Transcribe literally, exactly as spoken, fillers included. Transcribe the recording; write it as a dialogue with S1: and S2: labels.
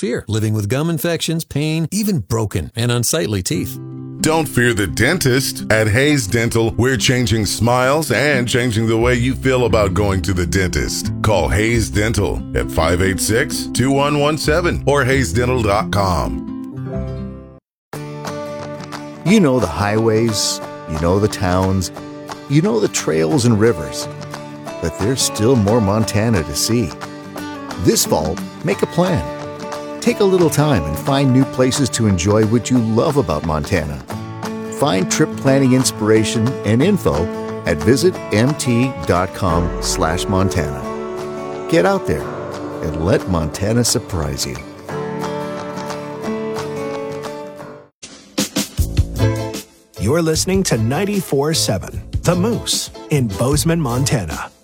S1: fear, living with gum infections, pain, even broken and unsightly teeth.
S2: Don't fear the dentist. At Hayes Dental, we're changing smiles and changing the way you feel about going to the dentist. Call Hayes Dental at five eight six, two one one seven or hayes dental dot com.
S3: You know the highways, you know the towns, you know the trails and rivers. But there's still more Montana to see. This fall, make a plan. Take a little time and find new places to enjoy what you love about Montana. Find trip planning inspiration and info at visit m t dot com slash Montana. Get out there and let Montana surprise you.
S4: You're listening to ninety-four point seven The Moose in Bozeman, Montana.